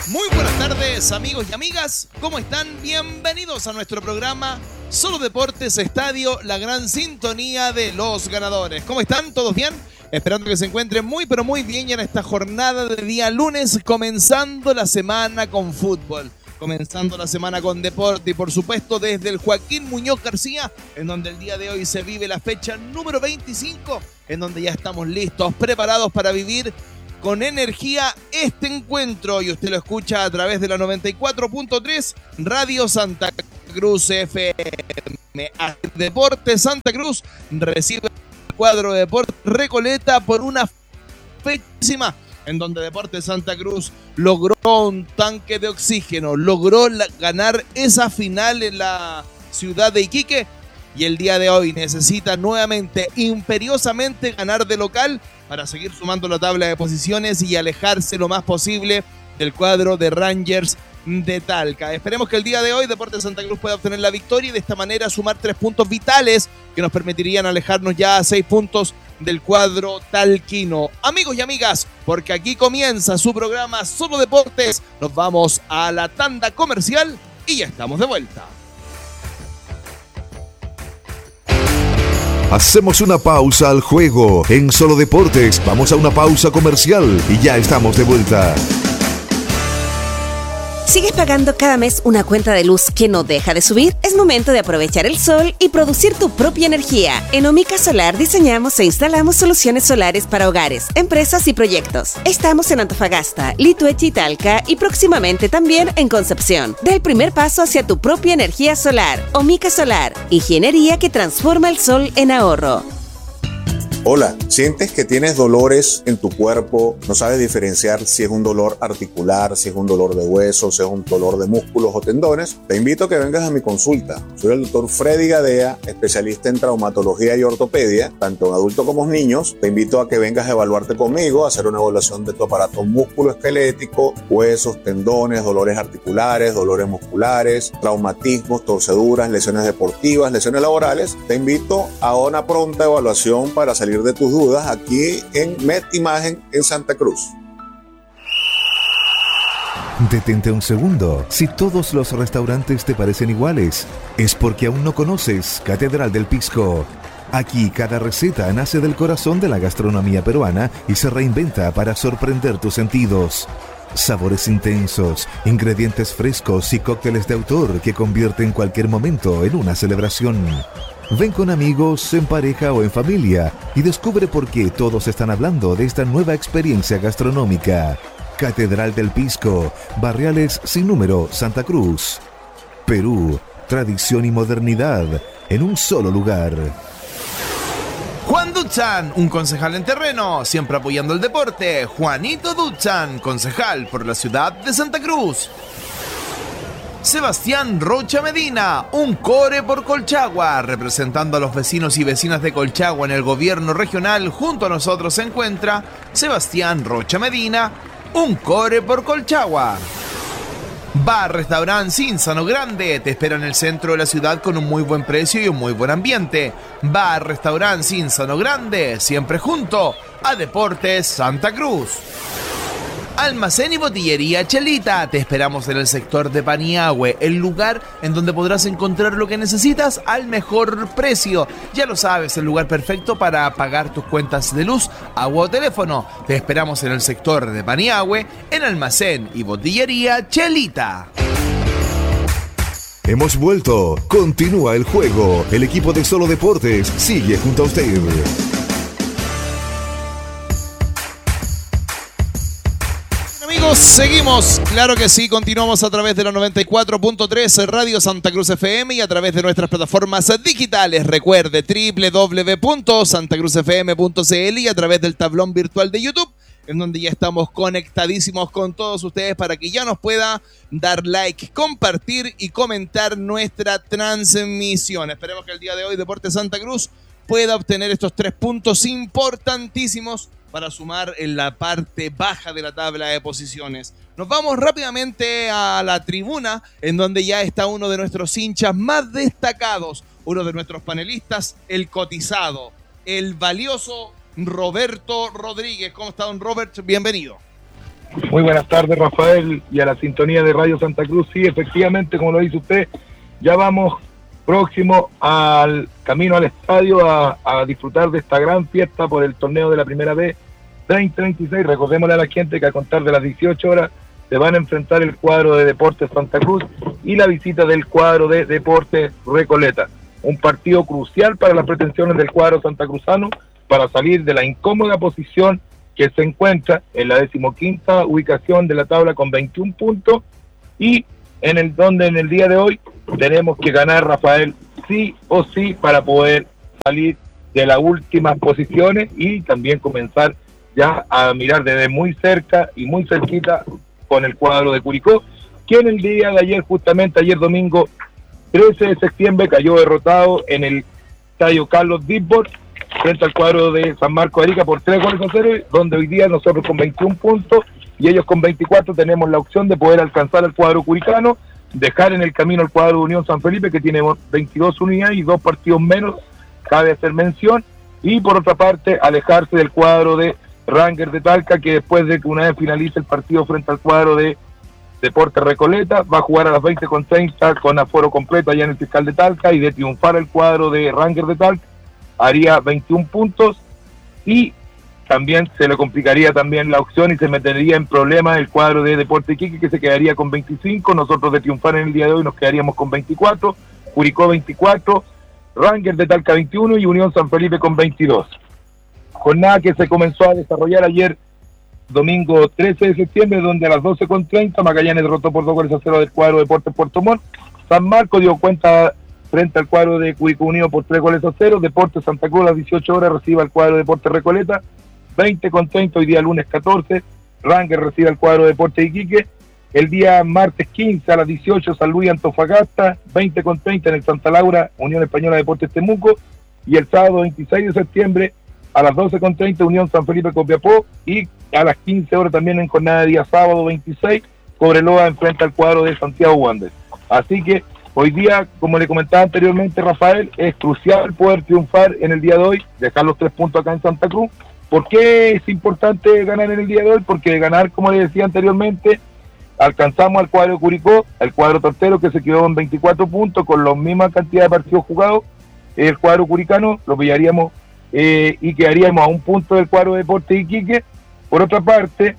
Muy buenas tardes, amigos y amigas. ¿Cómo están? Bienvenidos a nuestro programa Solo Deportes Estadio, la gran sintonía de los ganadores. ¿Cómo están? ¿Todos bien? Esperando que se encuentren muy, pero muy bien ya en esta jornada de día lunes, comenzando la semana con fútbol, comenzando la semana con deporte y por supuesto desde el Joaquín Muñoz García, en donde el día de hoy se vive la fecha número 25, en donde ya estamos listos, preparados para vivir con energía este encuentro, y usted lo escucha a través de la 94.3 Radio Santa Cruz FM. Deportes Santa Cruz recibe el cuadro de Deportes Recoleta por una fechísima en donde Deportes Santa Cruz logró un tanque de oxígeno, logró ganar esa final en la ciudad de Iquique, y el día de hoy necesita nuevamente, imperiosamente, ganar de local para seguir sumando la tabla de posiciones y alejarse lo más posible del cuadro de Rangers de Talca. Esperemos que el día de hoy Deportes Santa Cruz pueda obtener la victoria y de esta manera sumar 3 puntos vitales que nos permitirían alejarnos ya a 6 puntos del cuadro talquino. Amigos y amigas, porque aquí comienza su programa Solo Deportes, nos vamos a la tanda comercial y ya estamos de vuelta. Hacemos una pausa al juego en Solo Deportes. Vamos a una pausa comercial y ya estamos de vuelta. ¿Sigues pagando cada mes una cuenta de luz que no deja de subir? Es momento de aprovechar el sol y producir tu propia energía. En Omica Solar diseñamos e instalamos soluciones solares para hogares, empresas y proyectos. Estamos en Antofagasta, Lituechi y Talca, y próximamente también en Concepción. Da el primer paso hacia tu propia energía solar. Omica Solar, ingeniería que transforma el sol en ahorro. Hola, ¿sientes que tienes dolores en tu cuerpo? ¿No sabes diferenciar si es un dolor articular, si es un dolor de huesos, si es un dolor de músculos o tendones? Te invito a que vengas a mi consulta. Soy el doctor Freddy Gadea, especialista en traumatología y ortopedia, tanto en adultos como en niños. Te invito a que vengas a evaluarte conmigo, a hacer una evaluación de tu aparato musculoesquelético, huesos, tendones, dolores articulares, dolores musculares, traumatismos, torceduras, lesiones deportivas, lesiones laborales. Te invito a una pronta evaluación para salir de tus dudas aquí en Med Imagen en Santa Cruz. Detente un segundo. Si todos los restaurantes te parecen iguales, es porque aún no conoces Catedral del Pisco. Aquí cada receta nace del corazón de la gastronomía peruana y se reinventa para sorprender tus sentidos. Sabores intensos, ingredientes frescos y cócteles de autor que convierten cualquier momento en una celebración. Ven con amigos, en pareja o en familia y descubre por qué todos están hablando de esta nueva experiencia gastronómica. Catedral del Pisco, Barriales sin número, Santa Cruz. Perú, tradición y modernidad en un solo lugar. Juan Duchan, un concejal en terreno, siempre apoyando el deporte. Juanito Duchan, concejal por la ciudad de Santa Cruz. Sebastián Rocha Medina, un core por Colchagua, representando a los vecinos y vecinas de Colchagua en el gobierno regional. Junto a nosotros se encuentra Sebastián Rocha Medina, un core por Colchagua. Bar Restaurant Cinzano Grande te espera en el centro de la ciudad con un muy buen precio y un muy buen ambiente. Bar Restaurant Cinzano Grande, siempre junto a Deportes Santa Cruz. Almacén y botillería Chelita, te esperamos en el sector de Paniagüe, el lugar en donde podrás encontrar lo que necesitas al mejor precio. Ya lo sabes, el lugar perfecto para pagar tus cuentas de luz, agua o teléfono. Te esperamos en el sector de Paniagüe, en Almacén y botillería Chelita. Hemos vuelto. Continúa el juego. El equipo de Solo Deportes sigue junto a usted. Seguimos, claro que sí, continuamos a través de la 94.3 Radio Santa Cruz FM y a través de nuestras plataformas digitales. Recuerde www.santacruzfm.cl y a través del tablón virtual de YouTube, en donde ya estamos conectadísimos con todos ustedes para que ya nos pueda dar like, compartir y comentar nuestra transmisión. Esperemos que el día de hoy Deportes Santa Cruz pueda obtener estos 3 puntos importantísimos para sumar en la parte baja de la tabla de posiciones. Nos vamos rápidamente a la tribuna, en donde ya está uno de nuestros hinchas más destacados, uno de nuestros panelistas, el cotizado, el valioso Roberto Rodríguez. ¿Cómo está, don Robert? Bienvenido. Muy buenas tardes, Rafael, y a la sintonía de Radio Santa Cruz. Sí, efectivamente, como lo dice usted, ya vamos próximo al camino al estadio a disfrutar de esta gran fiesta por el torneo de la Primera B 2026. Recordémosle a la gente que a contar de las 18 horas se van a enfrentar el cuadro de Deportes Santa Cruz y la visita del cuadro de Deportes Recoleta. Un partido crucial para las pretensiones del cuadro santacruzano para salir de la incómoda posición que se encuentra en la 15ª ubicación de la tabla con 21 puntos y en el día de hoy tenemos que ganar, Rafael, sí o sí para poder salir de las últimas posiciones y también comenzar ya a mirar desde muy cerca y muy cerquita con el cuadro de Curicó, que en el día de ayer, justamente ayer domingo 13 de septiembre, cayó derrotado en el estadio Carlos Dittborn frente al cuadro de San Marcos de Arica por 3-0, donde hoy día nosotros con 21 puntos y ellos con 24 tenemos la opción de poder alcanzar al cuadro curicano, dejar en el camino al cuadro de Unión San Felipe, que tiene 22 unidades y 2 partidos menos, cabe hacer mención, y por otra parte alejarse del cuadro de Rangers de Talca, que después de que una vez finalice el partido frente al cuadro de Deportes Recoleta, va a jugar a las 20:30 con aforo completo allá en el Fiscal de Talca, y de triunfar el cuadro de Rangers de Talca haría 21 puntos y también se le complicaría también la opción y se metería en problemas el cuadro de Deportes Iquique, que se quedaría con 25, nosotros de triunfar en el día de hoy nos quedaríamos con 24, Curicó 24, Rangers de Talca 21 y Unión San Felipe con 22. Jornada que se comenzó a desarrollar ayer domingo 13 de septiembre, donde a las 12:30 Magallanes derrotó por 2-0 del cuadro de Deportes Puerto Montt. San Marcos dio cuenta frente al cuadro de Curicó Unido por 3-0. Deportes Santa Cruz a las 18 horas recibe al cuadro de Deportes Recoleta. 20:30 hoy día lunes 14. Rangers recibe al cuadro de Deportes Iquique. El día martes 15 a las 18 San Luis Antofagasta. 20:30 en el Santa Laura Unión Española Deportes Temuco. Y el sábado 26 de septiembre a las 12:30 Unión San Felipe Copiapó, y a las 15 horas también en jornada de día sábado 26 Cobreloa enfrenta al cuadro de Santiago Wanderers. Así que hoy día, como le comentaba anteriormente, Rafael, es crucial poder triunfar en el día de hoy, dejar los 3 puntos acá en Santa Cruz. ¿Por qué es importante ganar en el día de hoy? Porque de ganar, como le decía anteriormente, alcanzamos al cuadro de Curicó, al cuadro tortero que se quedó en 24 puntos con la misma cantidad de partidos jugados. El cuadro curicano lo pillaríamos y quedaríamos a un punto del cuadro de Deportes Iquique. Por otra parte,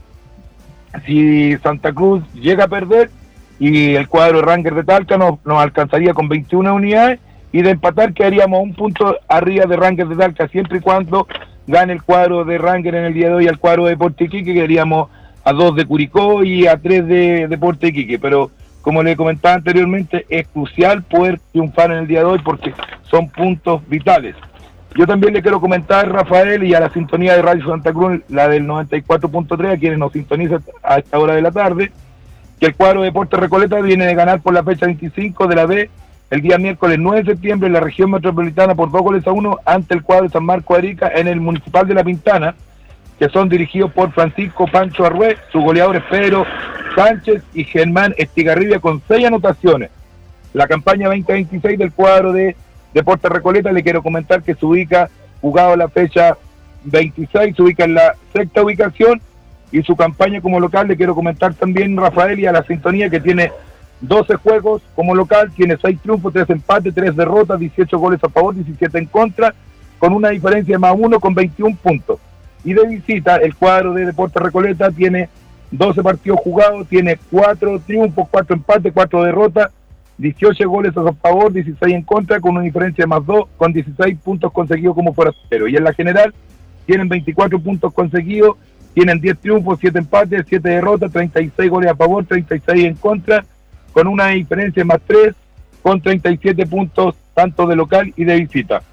si Santa Cruz llega a perder y el cuadro de Rangers de Talca nos alcanzaría con 21 unidades, y de empatar quedaríamos a un punto arriba de Rangers de Talca, siempre y cuando gane el cuadro de Rangers en el día de hoy al cuadro de Deportes Iquique, quedaríamos a 2 de Curicó y a 3 de Deportes Iquique. Pero como le comentaba anteriormente, es crucial poder triunfar en el día de hoy porque son puntos vitales. Yo también le quiero comentar, Rafael, y a la sintonía de Radio Santa Cruz, la del 94.3, a quienes nos sintonizan a esta hora de la tarde, que el cuadro de Deportes Recoleta viene de ganar por la fecha 25 de la B el día miércoles 9 de septiembre en la región metropolitana por 2-1 ante el cuadro de San Marcos de Arica en el Municipal de La Pintana, que son dirigidos por Francisco Pancho Arrué. Sus goleadores Pedro Sánchez y Germán Estigarribia con 6 anotaciones. La campaña 2026 del cuadro de Deportes Recoleta, le quiero comentar que se ubica, jugado la fecha 26, se ubica en la 6ª ubicación, y su campaña como local, le quiero comentar también, Rafael, y a la sintonía, que tiene 12 juegos como local, tiene 6 triunfos, 3 empates, 3 derrotas, 18 goles a favor, 17 en contra, con una diferencia de +1 con 21 puntos. Y de visita, el cuadro de Deportes Recoleta tiene 12 partidos jugados, tiene 4 triunfos, 4 empates, 4 derrotas, 18 goles a favor, 16 en contra, con una diferencia de +2, con 16 puntos conseguidos como forastero. Y en la general tienen 24 puntos conseguidos, tienen 10 triunfos, 7 empates, 7 derrotas, 36 goles a favor, 36 en contra, con una diferencia de +3, con 37 puntos tanto de local y de visita.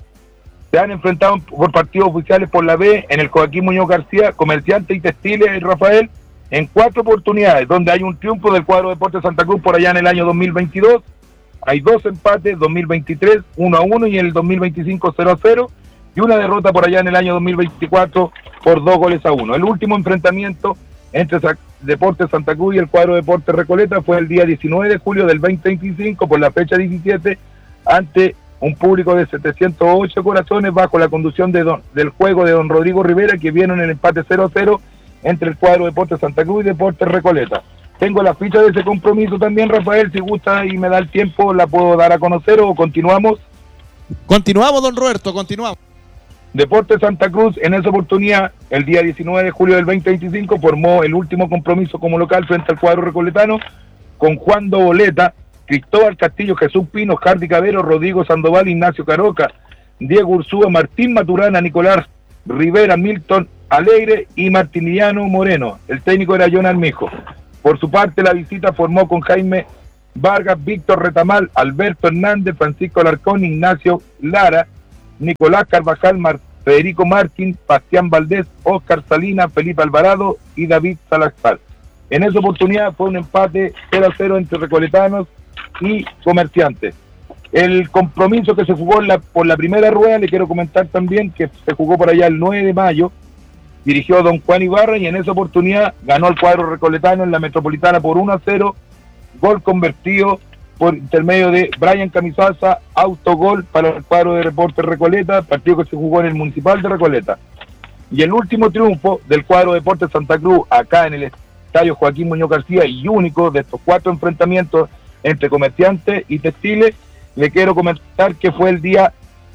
Se han enfrentado por partidos oficiales por la B en el Joaquín Muñoz García, Comerciantes y Textiles, Rafael, en 4 oportunidades, donde hay un triunfo del cuadro de Deportes Santa Cruz por allá en el año 2022, hay 2 empates, 2023 1-1 y en el 2025 0-0, y una derrota por allá en el año 2024 por 2-1. El último enfrentamiento entre Deportes Santa Cruz y el cuadro de Deportes Recoleta fue el día 19 de julio del 2025 por la fecha 17 ante un público de 708 corazones bajo la conducción del juego de don Rodrigo Rivera, que vieron el empate 0-0 entre el cuadro Deportes Santa Cruz y Deportes Recoleta. Tengo la ficha de ese compromiso también, Rafael, si gusta y me da el tiempo, la puedo dar a conocer o continuamos. Continuamos, don Roberto, continuamos. Deportes Santa Cruz, en esa oportunidad, el día 19 de julio del 2025, formó el último compromiso como local frente al cuadro recoletano, con Juan Doboleta, Cristóbal Castillo, Jesús Pino, Hardy Cabero, Rodrigo Sandoval, Ignacio Caroca, Diego Ursúa, Martín Maturana, Nicolás Rivera, Milton Alegre y Martiniano Moreno. El técnico era John Armijo. Por su parte, la visita formó con Jaime Vargas, Víctor Retamal, Alberto Hernández, Francisco Alarcón, Ignacio Lara, Nicolás Carvajal, Federico Martín, Bastián Valdés, Óscar Salinas, Felipe Alvarado y David Salazar. En esa oportunidad fue un empate 0-0 entre Recoletanos y Comerciantes. El compromiso que se jugó por la primera rueda, le quiero comentar también que se jugó por allá el 9 de mayo, dirigió don Juan Ibarra y en esa oportunidad ganó el cuadro recoletano en la Metropolitana por 1-0, gol convertido por intermedio de Brian Camisaza, autogol para el cuadro de Deportes Recoleta, partido que se jugó en el Municipal de Recoleta. Y el último triunfo del cuadro de Deportes Santa Cruz, acá en el estadio Joaquín Muñoz García, y único de estos 4 enfrentamientos entre Comerciantes y Textiles, le quiero comentar que fue el día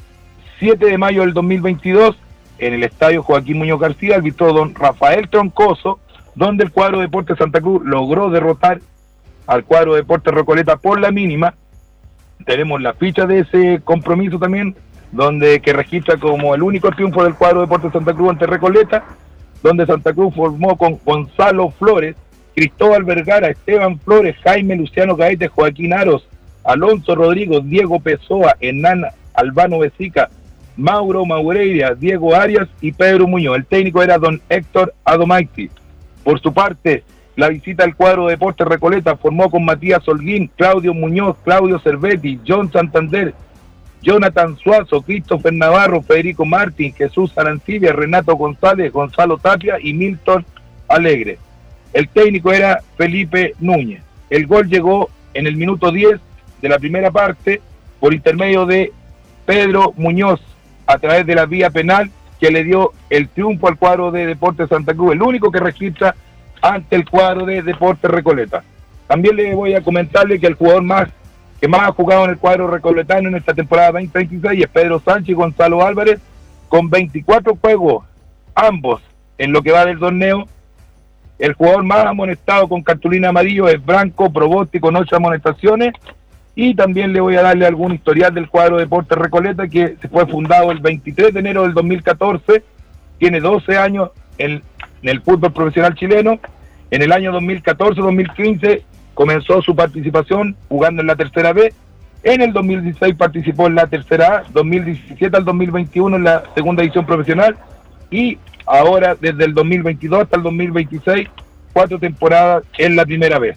7 de mayo del 2022, en el estadio Joaquín Muñoz García, arbitró don Rafael Troncoso, donde el cuadro de Deportes Santa Cruz logró derrotar al cuadro de Deportes Recoleta por la mínima. Tenemos la ficha de ese compromiso también, donde que registra como el único triunfo del cuadro de Deportes Santa Cruz ante Recoleta, donde Santa Cruz formó con Gonzalo Flores, Cristóbal Vergara, Esteban Flores, Jaime Luciano Gaete, Joaquín Aros, Alonso Rodrigo, Diego Pessoa, Hernán Albano Besica, Mauro Maureira, Diego Arias y Pedro Muñoz. El técnico era don Héctor Adomaiti. Por su parte, la visita al cuadro de Deportes Recoleta formó con Matías Holguín, Claudio Muñoz, Claudio Cervetti, John Santander, Jonathan Suazo, Christopher Navarro, Federico Martín, Jesús Arancibia, Renato González, Gonzalo Tapia y Milton Alegre. El técnico era Felipe Núñez. El gol llegó en el minuto 10 de la primera parte por intermedio de Pedro Muñoz a través de la vía penal, que le dio el triunfo al cuadro de Deportes Santa Cruz, el único que registra ante el cuadro de Deportes Recoleta. También le voy a comentarle que el jugador que más ha jugado en el cuadro recoletano en esta temporada 2026 es Pedro Sánchez y Gonzalo Álvarez, con 24 juegos, ambos en lo que va del torneo. El jugador más amonestado con cartulina amarillo es Branco Probosti, con 8 amonestaciones. Y también le voy a darle algún historial del cuadro de Deportes Recoleta, que se fue fundado el 23 de enero del 2014, tiene 12 años en el fútbol profesional chileno. En el año 2014-2015 comenzó su participación jugando en la tercera B, en el 2016 participó en la tercera A, 2017 al 2021 en la segunda división profesional, y ahora desde el 2022 hasta el 2026, 4 temporadas en la primera B.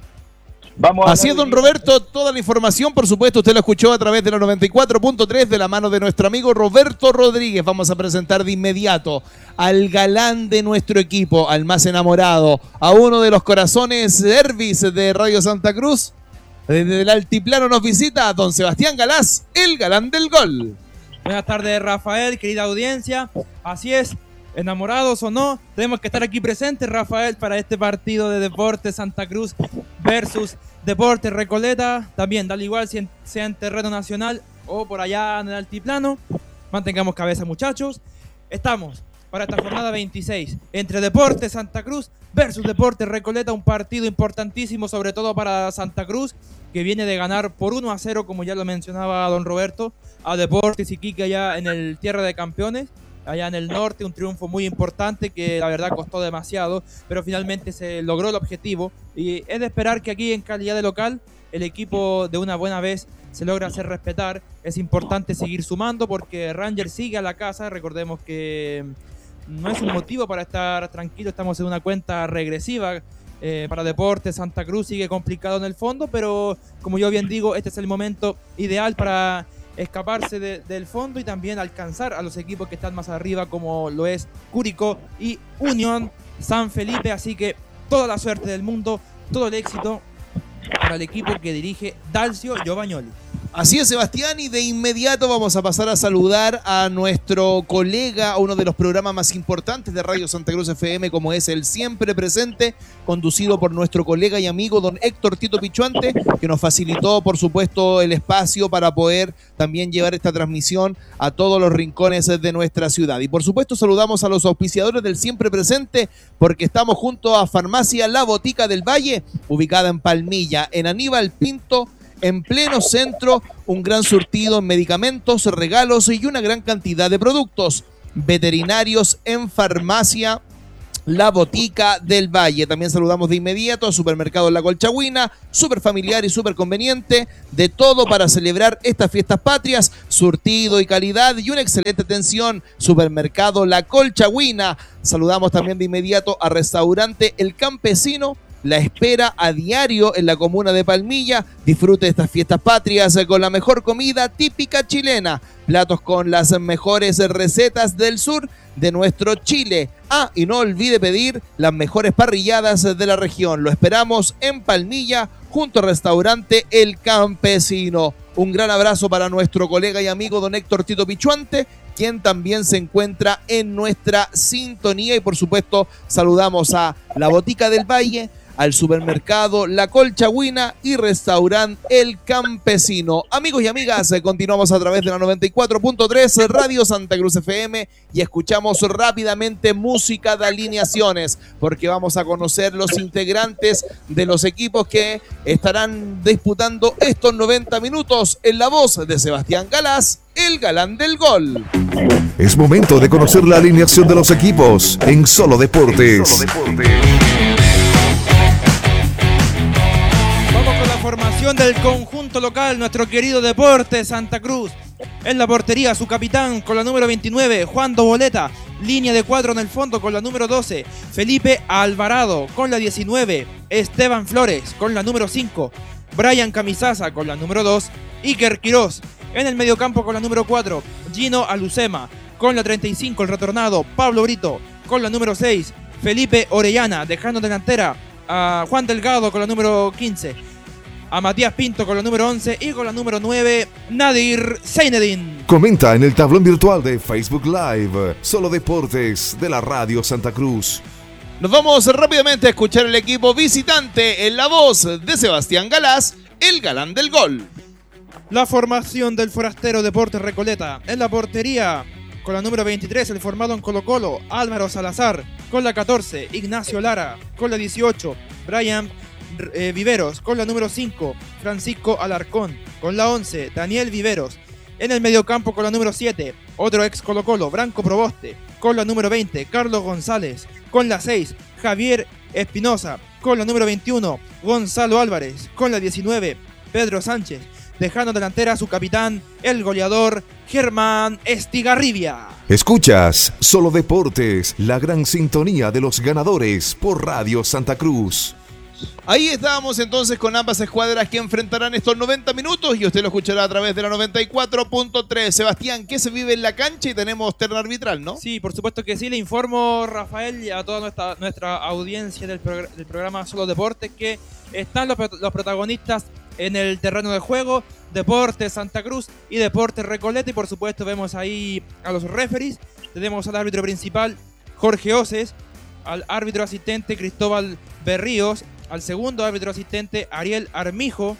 Así es, don Roberto, toda la información, por supuesto, usted lo escuchó a través de la 94.3 de la mano de nuestro amigo Roberto Rodríguez. Vamos a presentar de inmediato al galán de nuestro equipo, al más enamorado, a uno de los corazones derbis de Radio Santa Cruz. Desde el altiplano nos visita don Sebastián Galás, el galán del gol. Buenas tardes, Rafael, querida audiencia. Así es, enamorados o no, tenemos que estar aquí presentes, Rafael, para este partido de Deportes Santa Cruz versus Deportes Recoleta. También, da igual si sea en terreno nacional o por allá en el altiplano. Mantengamos cabeza, muchachos. Estamos para esta jornada 26 entre Deportes Santa Cruz versus Deportes Recoleta, un partido importantísimo, sobre todo para Santa Cruz, que viene de ganar por 1-0, como ya lo mencionaba don Roberto, a Deportes Iquique allá en el Tierra de Campeones, allá en el norte. Un triunfo muy importante que la verdad costó demasiado, pero finalmente se logró el objetivo, y es de esperar que aquí en calidad de local el equipo de una buena vez se logra hacer respetar. Es importante seguir sumando porque Rangers sigue a la casa. Recordemos que no es un motivo para estar tranquilo, estamos en una cuenta regresiva. Para Deportes Santa Cruz sigue complicado en el fondo, pero como yo bien digo, este es el momento ideal para escaparse del fondo y también alcanzar a los equipos que están más arriba, como lo es Curicó y Unión San Felipe. Así que toda la suerte del mundo, todo el éxito para el equipo que dirige Dalcio Giovagnoli. Así es, Sebastián, y de inmediato vamos a pasar a saludar a nuestro colega, a uno de los programas más importantes de Radio Santa Cruz FM, como es el Siempre Presente, conducido por nuestro colega y amigo don Héctor Tito Pichuante, que nos facilitó, por supuesto, el espacio para poder también llevar esta transmisión a todos los rincones de nuestra ciudad. Y por supuesto saludamos a los auspiciadores del Siempre Presente, porque estamos junto a Farmacia La Botica del Valle, ubicada en Palmilla, en Aníbal Pinto, en pleno centro, un gran surtido en medicamentos, regalos y una gran cantidad de productos veterinarios en Farmacia La Botica del Valle. También saludamos de inmediato a Supermercado La Colchagüina, súper familiar y súper conveniente, de todo para celebrar estas fiestas patrias, surtido y calidad y una excelente atención. Supermercado La Colchagüina. Saludamos también de inmediato a Restaurante El Campesino, la espera a diario en la comuna de Palmilla. Disfrute de estas fiestas patrias con la mejor comida típica chilena, platos con las mejores recetas del sur de nuestro Chile. Y no olvide pedir las mejores parrilladas de la región. Lo esperamos en Palmilla, junto al restaurante El Campesino. Un gran abrazo para nuestro colega y amigo don Héctor Tito Pichuante, quien también se encuentra en nuestra sintonía. Y por supuesto saludamos a La Botica del Valle, al Supermercado La Colchagüina y Restaurante El Campesino. Amigos y amigas, continuamos a través de la 94.3 Radio Santa Cruz FM y escuchamos rápidamente música de alineaciones, porque vamos a conocer los integrantes de los equipos que estarán disputando estos 90 minutos en la voz de Sebastián Galás, el galán del gol. Es momento de conocer la alineación de los equipos en Solo Deportes. Formación del conjunto local, nuestro querido Deportes Santa Cruz. En la portería, su capitán con la número 29, Juan Doboleta. Línea de 4 en el fondo con la número 12, Felipe Alvarado. Con la 19, Esteban Flores. Con la número 5, Brian Camisaza. Con la número 2, Iker Quirós. En el mediocampo con la número 4, Gino Alucema. Con la 35, el retornado, Pablo Brito. Con la número 6, Felipe Orellana. Dejando delantera a Juan Delgado con la número 15. A Matías Pinto con la número 11 y con la número 9, Nadir Zeinedin. Comenta en el tablón virtual de Facebook Live, Solo Deportes de la Radio Santa Cruz. Nos vamos rápidamente a escuchar el equipo visitante en la voz de Sebastián Galás, el galán del gol. La formación del forastero Deportes Recoleta. En la portería, con la número 23, el formado en Colo-Colo, Álvaro Salazar. Con la 14, Ignacio Lara. Con la 18, Brian Viveros. Con la número 5, Francisco Alarcón. Con la 11, Daniel Viveros. En el mediocampo con la número 7, otro ex Colo-Colo, Branco Proboste. Con la número 20, Carlos González. Con la 6, Javier Espinosa. Con la número 21, Gonzalo Álvarez. Con la 19, Pedro Sánchez. Dejando delantera a su capitán, el goleador Germán Estigarribia. Escuchas Solo Deportes, la gran sintonía de los ganadores por Radio Santa Cruz. Ahí estábamos entonces con ambas escuadras que enfrentarán estos 90 minutos y usted lo escuchará a través de la 94.3. Sebastián, ¿qué se vive en la cancha? Y tenemos terna arbitral, ¿no? Sí, por supuesto que sí. Le informo, Rafael, y a toda nuestra audiencia del programa Solo Deportes, que están los protagonistas en el terreno de juego: Deportes Santa Cruz y Deportes Recoleta. Y por supuesto vemos ahí a los referees. Tenemos al árbitro principal, Jorge Oces, al árbitro asistente, Cristóbal Berríos, al segundo árbitro asistente, Ariel Armijo,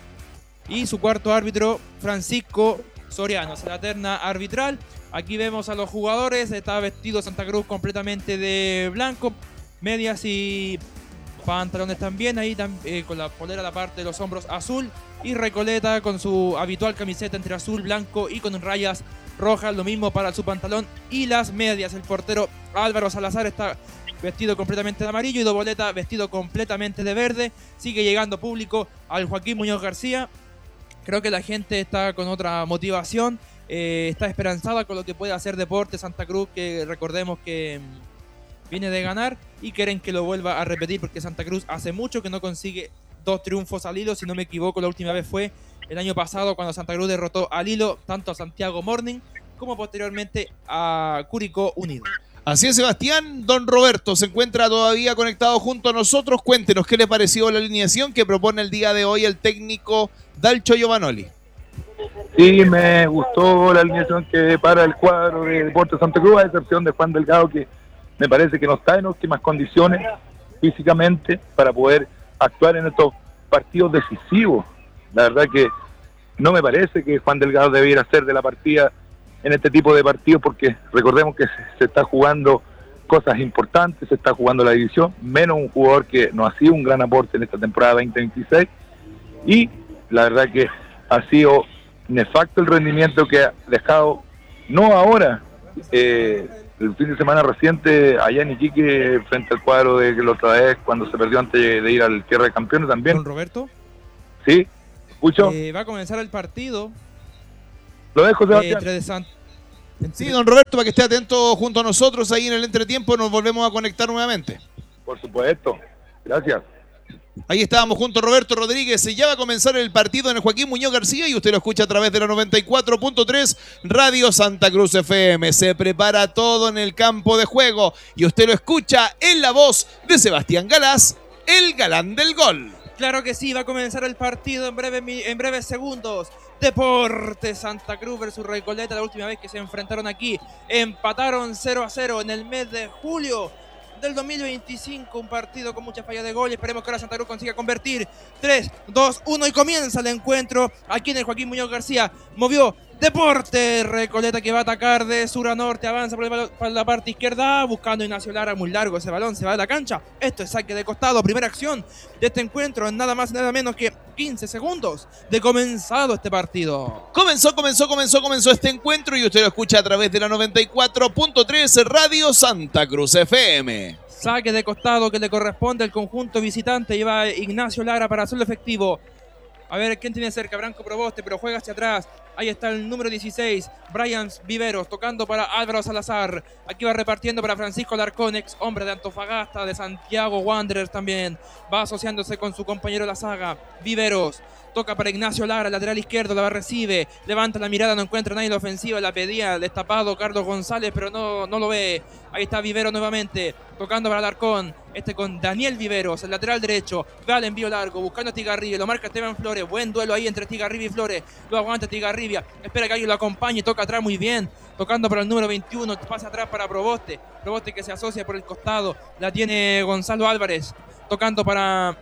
y su cuarto árbitro, Francisco Soriano. Es la terna arbitral. Aquí vemos a los jugadores. Está vestido Santa Cruz completamente de blanco, medias y pantalones también, ahí con la polera a la parte de los hombros azul, y Recoleta con su habitual camiseta entre azul, blanco y con rayas rojas, lo mismo para su pantalón y las medias. El portero Álvaro Salazar está vestido completamente de amarillo y Doboleta vestido completamente de verde. Sigue llegando público al Joaquín Muñoz García. Creo que la gente está con otra motivación, está esperanzada con lo que puede hacer Deportes Santa Cruz, que recordemos que viene de ganar y quieren que lo vuelva a repetir, porque Santa Cruz hace mucho que no consigue 2 triunfos al hilo. Si no me equivoco, la última vez fue el año pasado, cuando Santa Cruz derrotó al hilo tanto a Santiago Morning como posteriormente a Curicó Unido. Así es, Sebastián. Don Roberto se encuentra todavía conectado junto a nosotros. Cuéntenos qué le pareció la alineación que propone el día de hoy el técnico Dalcho Giovanoli. Sí, me gustó la alineación que para el cuadro de Deportes Santa Cruz, a excepción de Juan Delgado, que me parece que no está en óptimas condiciones físicamente para poder actuar en estos partidos decisivos. La verdad que no me parece que Juan Delgado debiera ser de la partida en este tipo de partidos, porque recordemos que se está jugando cosas importantes, se está jugando la división, menos un jugador que no ha sido un gran aporte en esta temporada 2026, y la verdad que ha sido nefasto el rendimiento que ha dejado, no ahora, el fin de semana reciente allá en Iquique frente al cuadro de la otra vez cuando se perdió antes de ir al cierre de campeones también. ¿Don Roberto? Sí, escucho. Va a comenzar el partido. Lo dejo, Sebastián. Sí, don Roberto, para que esté atento junto a nosotros ahí en el entretiempo, nos volvemos a conectar nuevamente. Por supuesto, gracias. Ahí estábamos junto a Roberto Rodríguez. Ya va a comenzar el partido en el Joaquín Muñoz García y usted lo escucha a través de la 94.3 Radio Santa Cruz FM. Se prepara todo en el campo de juego y usted lo escucha en la voz de Sebastián Galás, el galán del gol. Claro que sí, va a comenzar el partido en breves segundos. Deportes Santa Cruz versus Recoleta, la última vez que se enfrentaron aquí. Empataron 0-0 en el mes de julio del 2025, un partido con mucha falla de gol. Esperemos que ahora Santa Cruz consiga convertir. 3, 2, 1 y comienza el encuentro aquí en el Joaquín Muñoz García. Movió Deportes Recoleta, que va a atacar de sur a norte, avanza por la parte izquierda, buscando Ignacio Lara, muy largo ese balón, se va de la cancha. Esto es saque de costado, primera acción de este encuentro en nada más y nada menos que 15 segundos de comenzado este partido. Comenzó este encuentro y usted lo escucha a través de la 94.3 Radio Santa Cruz FM. Saque de costado que le corresponde al conjunto visitante, lleva Ignacio Lara para hacerlo efectivo. A ver quién tiene cerca, Branco Proboste, pero juega hacia atrás. Ahí está el número 16, Brian Viveros, tocando para Álvaro Salazar. Aquí va repartiendo para Francisco Larcón, ex hombre de Antofagasta, de Santiago Wanderers también. Va asociándose con su compañero de la saga, Viveros. Toca para Ignacio Lara, lateral izquierdo, la recibe. Levanta la mirada, no encuentra nadie en la ofensiva. La pedía destapado Carlos González, pero no lo ve. Ahí está Viveros nuevamente, tocando para Larcón. Con Daniel Viveros, el lateral derecho. Va al envío largo, buscando a Tigarribia. Lo marca Esteban Flores. Buen duelo ahí entre Tigarribia y Flores. Lo aguanta Tigarribia. Espera que alguien lo acompañe. Toca atrás muy bien. Tocando para el número 21. Pasa atrás para Proboste. Proboste que se asocia por el costado. La tiene Gonzalo Álvarez. Tocando para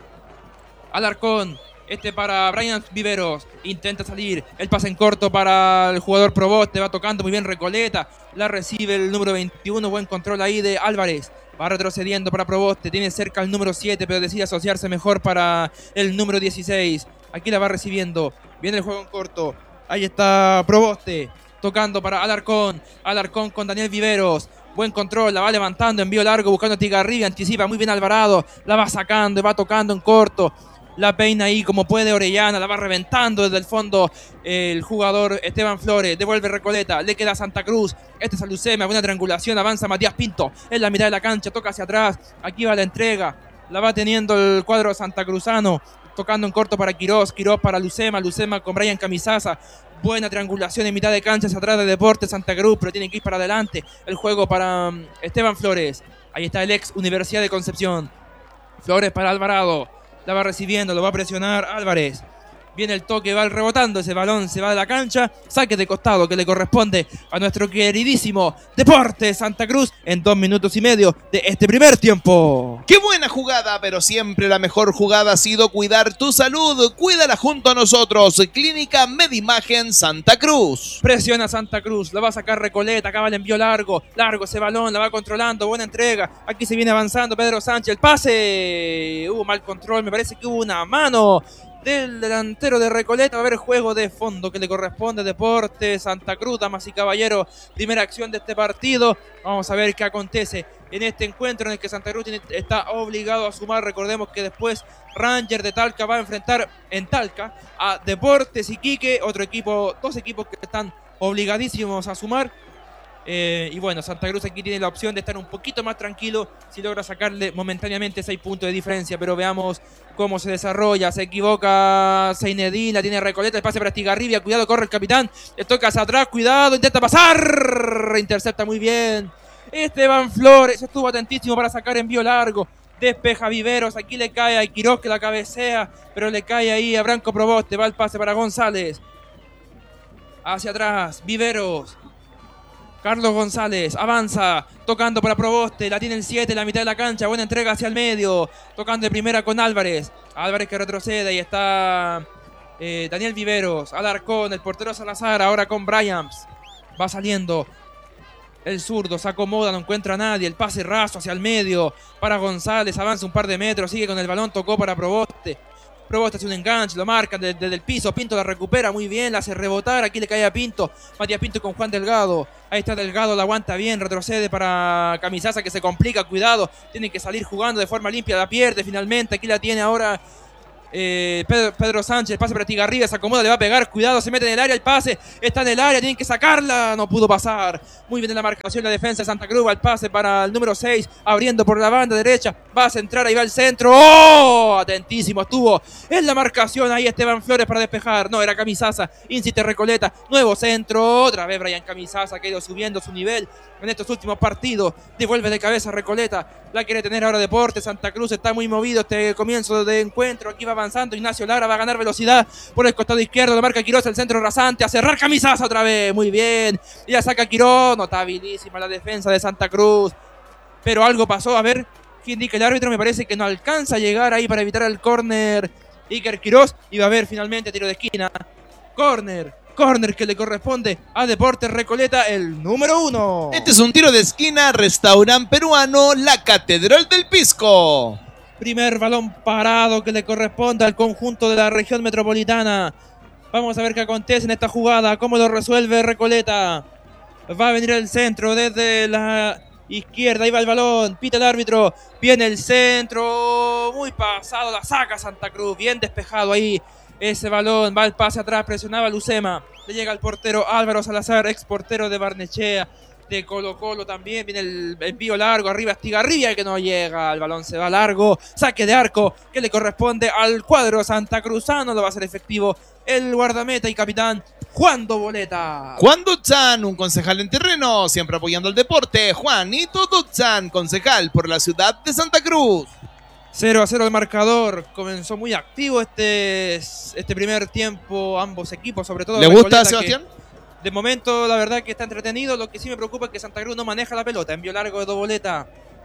Alarcón. Para Brian Viveros, intenta salir, el pase en corto para el jugador Proboste, va tocando muy bien Recoleta, la recibe el número 21, buen control ahí de Álvarez, va retrocediendo para Proboste, tiene cerca el número 7, pero decide asociarse mejor para el número 16, aquí la va recibiendo, viene el juego en corto, ahí está Proboste, tocando para Alarcón con Daniel Viveros, buen control, la va levantando, envío largo, buscando a Tigarribia, anticipa muy bien Alvarado, la va sacando y va tocando en corto, la peina ahí como puede Orellana, la va reventando desde el fondo el jugador Esteban Flores, devuelve Recoleta, le queda Santa Cruz, este es Alucema, buena triangulación, avanza Matías Pinto en la mitad de la cancha, toca hacia atrás, aquí va la entrega, la va teniendo el cuadro santacruzano, tocando en corto para Quirós para Lucema con Brian Camisaza, buena triangulación en mitad de cancha hacia atrás de Deportes Santa Cruz, pero tiene que ir para adelante, el juego para Esteban Flores, ahí está el ex Universidad de Concepción, Flores para Alvarado, la va recibiendo, lo va a presionar Álvarez. Viene el toque, va rebotando ese balón, se va de la cancha. Saque de costado que le corresponde a nuestro queridísimo Deportes Santa Cruz en 2 minutos y medio de este primer tiempo. ¡Qué buena jugada! Pero siempre la mejor jugada ha sido cuidar tu salud. Cuídala junto a nosotros. Clínica Medimagen Santa Cruz. Presiona Santa Cruz, la va a sacar Recoleta, acaba el envío largo ese balón, la va controlando, buena entrega. Aquí se viene avanzando Pedro Sánchez, el pase. Hubo mal control, me parece que hubo una mano del delantero de Recoleta. Va a haber juego de fondo que le corresponde a Deportes Santa Cruz, damas y caballeros. Primera acción de este partido. Vamos a ver qué acontece en este encuentro en el que Santa Cruz está obligado a sumar. Recordemos que después Ranger de Talca va a enfrentar en Talca a Deportes Iquique, dos equipos que están obligadísimos a sumar. Y bueno, Santa Cruz aquí tiene la opción de estar un poquito más tranquilo si logra sacarle momentáneamente 6 puntos de diferencia, pero veamos cómo se desarrolla. Se equivoca Seinedín, la tiene Recoleta, el pase para Estigarribia, cuidado, corre el capitán, le toca hacia atrás, cuidado, intenta pasar, intercepta muy bien Esteban Flores, estuvo atentísimo para sacar envío largo, despeja Viveros, aquí le cae a Quirós que la cabecea, pero le cae ahí a Branco Proboste, va el pase para González. Hacia atrás, Viveros. Carlos González avanza, tocando para Proboste, la tiene el 7, la mitad de la cancha, buena entrega hacia el medio, tocando de primera con Álvarez. Álvarez que retrocede y está Daniel Viveros, Alarcón, el portero Salazar, ahora con Bryans. Va saliendo el zurdo, se acomoda, no encuentra a nadie, el pase raso hacia el medio para González, avanza un par de metros, sigue con el balón, tocó para Proboste. Proboste hace un enganche, lo marca desde el piso, Pinto la recupera muy bien, la hace rebotar, aquí le cae a Pinto, Matías Pinto con Juan Delgado, ahí está Delgado, la aguanta bien, retrocede para Camisaza que se complica, cuidado, tiene que salir jugando de forma limpia, la pierde finalmente, aquí la tiene ahora Pedro Sánchez, pase para Estigarribia, se acomoda, le va a pegar, cuidado, se mete en el área, el pase, está en el área, tienen que sacarla, no pudo pasar, muy bien en la marcación, la defensa de Santa Cruz, el pase para el número 6, abriendo por la banda derecha, va a centrar, ahí va el centro, ¡oh! Atentísimo estuvo en la marcación, ahí Esteban Flores para despejar, no, era Camisaza, insiste Recoleta, nuevo centro, otra vez Brian Camisaza, que ha ido subiendo su nivel en estos últimos partidos, devuelve de cabeza Recoleta, la quiere tener ahora Deportes, Santa Cruz está muy movido este comienzo de encuentro, aquí va avanzando Ignacio Lara, va a ganar velocidad por el costado izquierdo, la marca Quiroz, el centro rasante, a cerrar Camisaza otra vez, muy bien, y ya saca Quiroz, notabilísima la defensa de Santa Cruz, pero algo pasó, a ver, ¿qué indica el árbitro? Me parece que no alcanza a llegar ahí para evitar el córner Iker Quiroz, y va a haber finalmente tiro de esquina, córner que le corresponde a Deportes Recoleta, el número 1. Este es un tiro de esquina, restaurante peruano, la Catedral del Pisco. Primer balón parado que le corresponde al conjunto de la región metropolitana. Vamos a ver qué acontece en esta jugada, cómo lo resuelve Recoleta. Va a venir el centro desde la izquierda, ahí va el balón, pita el árbitro, viene el centro, muy pasado, la saca Santa Cruz, bien despejado ahí. Ese balón, va el pase atrás, presionaba Lucema. Le llega al portero Álvaro Salazar, ex portero de Barnechea, de Colo Colo también. Viene el envío largo, arriba Estigarribia que no llega. El balón se va largo. Saque de arco que le corresponde al cuadro santacruzano. Lo va a hacer efectivo el guardameta y capitán Juan Doboleta. Juan Dutzán, un concejal en terreno, siempre apoyando el deporte. Juanito Dutzán, concejal por la ciudad de Santa Cruz. 0-0 el marcador, comenzó muy activo este primer tiempo, ambos equipos, sobre todo. ¿Le gusta, Sebastián? De momento, la verdad que está entretenido, lo que sí me preocupa es que Santa Cruz no maneja la pelota, envío largo de Doboleta.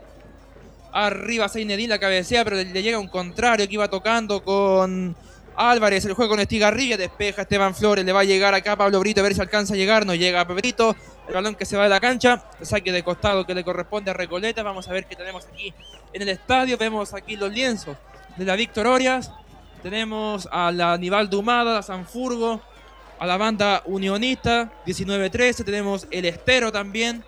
Arriba Seinedín la cabecea, pero le llega un contrario que iba tocando con Álvarez, el juego con Estigarribia, despeja Esteban Flores, le va a llegar acá a Pablo Brito, a ver si alcanza a llegar, no llega a Brito, el balón que se va de la cancha, el saque de costado que le corresponde a Recoleta, vamos a ver qué tenemos aquí en el estadio, vemos aquí los lienzos de la Víctor Orias, tenemos a la Aníbal Humada, a Sanfurgo, a la banda unionista, 19-13, tenemos el Estero también,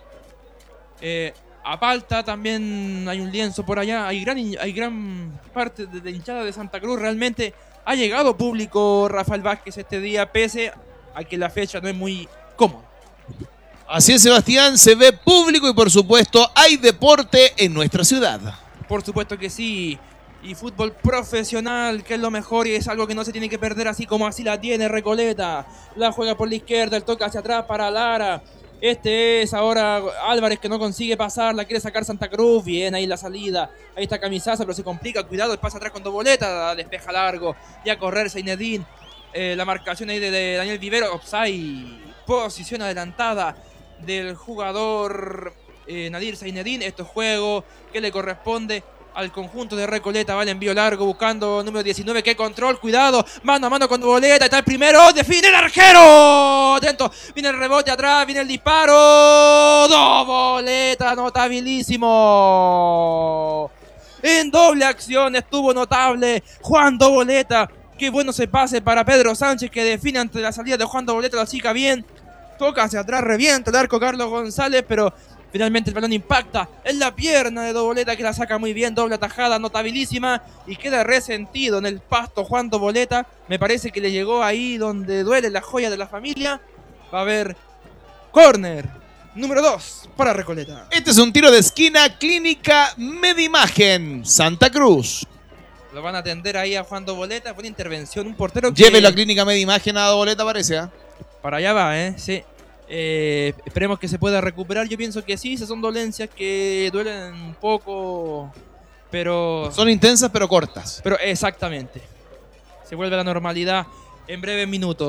a Palta también hay un lienzo por allá, hay gran parte de la hinchada de Santa Cruz, realmente ha llegado público Rafael Vázquez este día, pese a que la fecha no es muy cómoda. Así es, Sebastián, se ve público y por supuesto hay deporte en nuestra ciudad. Por supuesto que sí, y fútbol profesional, que es lo mejor y es algo que no se tiene que perder así como así la tiene Recoleta. La juega por la izquierda, el toque hacia atrás para Lara. Este es ahora Álvarez que no consigue pasar, la quiere sacar Santa Cruz, bien ahí la salida, ahí está Camisaza pero se complica, cuidado, el pase atrás con Doboleta, despeja largo, ya a correr Seinedín, la marcación ahí de Daniel Vivero, offside, posición adelantada del jugador Nadir Seinedín, esto es juego que le corresponde al conjunto de Recoleta, va el envío largo buscando número 19, qué control, cuidado, mano a mano con Doboleta, está el primero, define el arquero, atento, viene el rebote atrás, viene el disparo, Doboleta, notabilísimo, en doble acción estuvo notable Juan Doboleta, qué bueno se pase para Pedro Sánchez que define ante la salida de Juan Doboleta, la chica bien, toca hacia atrás, revienta el arco Carlos González, pero finalmente el balón impacta en la pierna de Doboleta que la saca muy bien, doble atajada, notabilísima y queda resentido en el pasto Juan Doboleta. Me parece que le llegó ahí donde duele la joya de la familia. Va a haber córner número 2 para Recoleta. Este es un tiro de esquina, Clínica Medimagen, Santa Cruz. Lo van a atender ahí a Juan Doboleta, fue una intervención, un portero que... Llévelo a Clínica Medimagen a Doboleta, parece, ¿eh? Para allá va, sí. Esperemos que se pueda recuperar. Yo pienso que sí, esas son dolencias que duelen un poco, pero... Son intensas pero cortas. Pero exactamente. Se vuelve a la normalidad en breves minutos.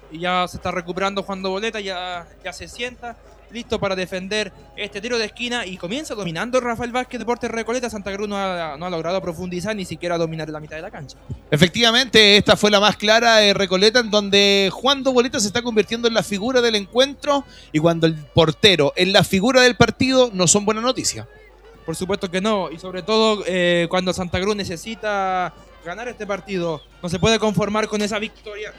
Y ya se está recuperando Juan Boleta, ya se sienta, listo para defender este tiro de esquina y comienza dominando Rafael Vázquez, Deportes Recoleta. Santa Cruz no ha logrado profundizar ni siquiera dominar la mitad de la cancha. Efectivamente, esta fue la más clara de Recoleta, en donde Juan Boleta se está convirtiendo en la figura del encuentro, y cuando el portero es la figura del partido no son buena noticia. Por supuesto que no, y sobre todo cuando Santa Cruz necesita ganar este partido, no se puede conformar con esa victoria.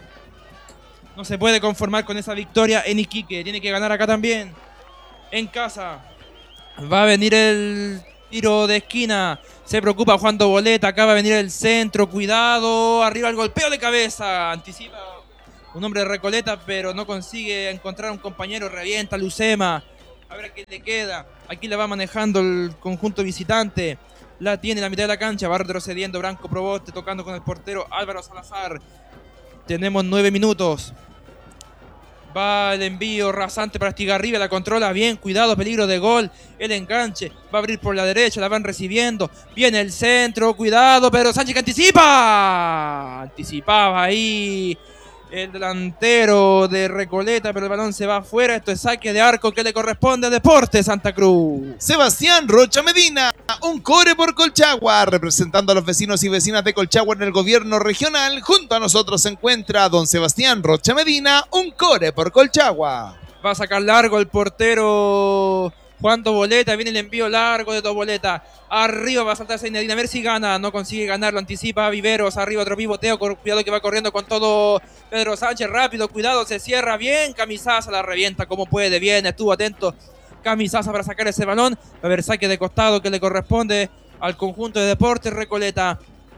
No se puede conformar con esa victoria en Iquique. Tiene que ganar acá también. En casa. Va a venir el tiro de esquina. Se preocupa Juan Boleta. Acá va a venir el centro. Cuidado. Arriba el golpeo de cabeza. Anticipa un hombre de Recoleta, pero no consigue encontrar a un compañero. Revienta Lucema. A ver a qué le queda. Aquí la va manejando el conjunto visitante. La tiene en la mitad de la cancha. Va retrocediendo Branco Proboste, tocando con el portero Álvaro Salazar. Tenemos 9 minutos. Va el envío rasante para Estigarribia. La controla bien. Cuidado, peligro de gol. El enganche. Va a abrir por la derecha. La van recibiendo. Viene el centro. Cuidado. Pedro Sánchez que anticipa. Anticipaba ahí el delantero de Recoleta, pero el balón se va afuera. Esto es saque de arco que le corresponde a Deportes Santa Cruz. Sebastián Rocha Medina, un core por Colchagua, representando a los vecinos y vecinas de Colchagua en el gobierno regional. Junto a nosotros se encuentra don Sebastián Rocha Medina, un core por Colchagua. Va a sacar largo el portero Juan Boleta. Viene el envío largo de Boleta. Arriba va a saltar Zainedine, a ver si gana. No consigue ganar, lo anticipa Viveros. Arriba otro pivoteo, cuidado que va corriendo con todo Pedro Sánchez. Rápido, cuidado, se cierra bien. Camisaza la revienta como puede. Bien, estuvo atento Camisaza para sacar ese balón. A ver, saque de costado que le corresponde al conjunto de Deportes Recoleta.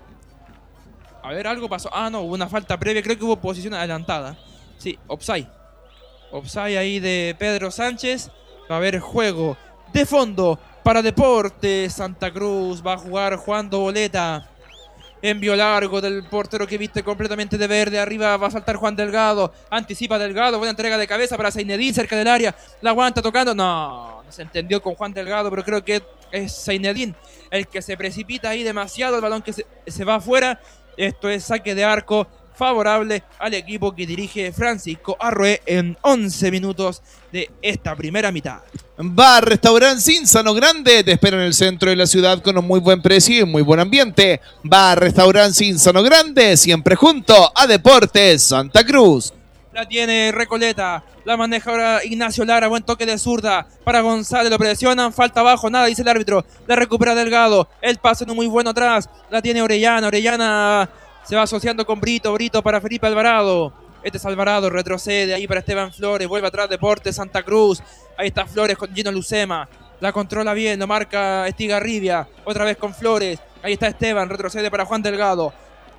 A ver, algo pasó. Ah, no, hubo una falta previa. Creo que hubo posición adelantada. Sí, offside. Offside ahí de Pedro Sánchez. Va a haber juego de fondo para Deportes Santa Cruz. Va a jugar Juan Boleta. Envío largo del portero que viste completamente de verde. Arriba va a saltar Juan Delgado. Anticipa Delgado. Buena entrega de cabeza para Zainedine cerca del área. La aguanta tocando. No se entendió con Juan Delgado, pero creo que es Zainedine el que se precipita ahí demasiado. El balón que se va afuera. Esto es saque de arco favorable al equipo que dirige Francisco Arrué en 11 minutos de esta primera mitad. Bar Restaurante Cinzano Grande te espera en el centro de la ciudad con un muy buen precio y un muy buen ambiente. Bar Restaurante Cinzano Grande, siempre junto a Deportes Santa Cruz. La tiene Recoleta, la maneja ahora Ignacio Lara, buen toque de zurda para González, lo presionan, falta abajo, nada dice el árbitro, la recupera Delgado, el pase no muy bueno atrás, la tiene Orellana se va asociando con Brito para Felipe Alvarado. Este es Alvarado, retrocede ahí para Esteban Flores, vuelve atrás Deportes Santa Cruz. Ahí está Flores con Gino Lucema. La controla bien, lo marca Estigarribia. Otra vez con Flores. Ahí está Esteban, retrocede para Juan Delgado.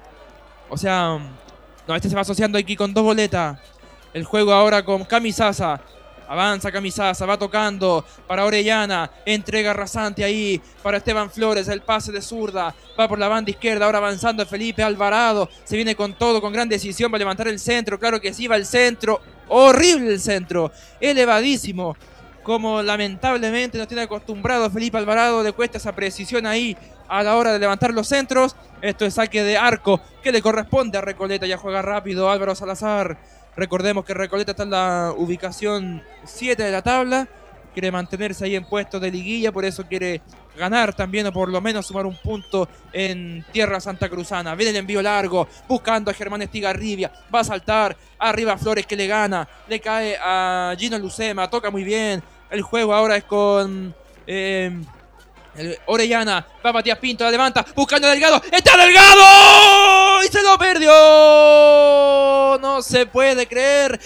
O sea, no, este se va asociando aquí con Boleta. El juego ahora con Camisaza. Avanza Camisaza, va tocando para Orellana, entrega rasante ahí para Esteban Flores, el pase de zurda, va por la banda izquierda, ahora avanzando Felipe Alvarado, se viene con todo, con gran decisión, va a levantar el centro, claro que sí, va el centro, horrible el centro, elevadísimo, como lamentablemente nos tiene acostumbrado Felipe Alvarado, le cuesta esa precisión ahí a la hora de levantar los centros. Esto es saque de arco que le corresponde a Recoleta, ya juega rápido Álvaro Salazar. Recordemos que Recoleta está en la ubicación 7 de la tabla, quiere mantenerse ahí en puestos de liguilla, por eso quiere ganar también o por lo menos sumar un punto en tierra santacruzana. Viene el envío largo, buscando a Germán Estigarribia, va a saltar, arriba Flores que le gana, le cae a Gino Lucema, toca muy bien, el juego ahora es con Orellana, va Matías Pinto, la levanta, buscando a Delgado, ¡está Delgado! ¡Y se lo perdió! No se puede creer